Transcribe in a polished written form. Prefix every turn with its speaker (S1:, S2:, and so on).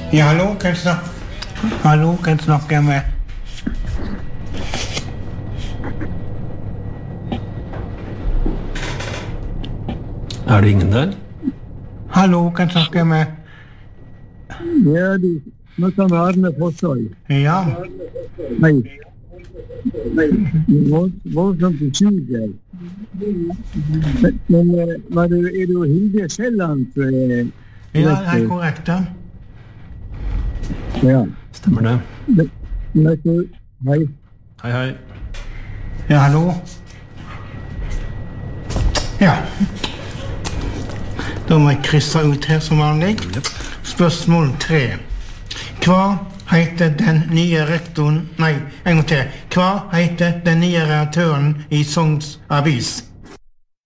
S1: Ja, hallo, kan jeg snakke med?
S2: Det ingen der?
S1: Hallo, kan jeg snakke med?
S3: Ja, du snakker med Arne Fossøy.
S1: Ja.
S3: Hei. Voldsomt usikker. Men er du Hilde Skjelland?
S1: Ja, det er korrekt, da.
S3: Ja.
S2: Stemmer det.
S3: Hei.
S2: Hei.
S1: Ja, hallo. Ja. Da må jeg krysse ut her som vanlig. Spørsmål 3. Hva heter den nye rektoren... Nei, en gang til. Hva heter den nye redaktøren i Sogns Avis?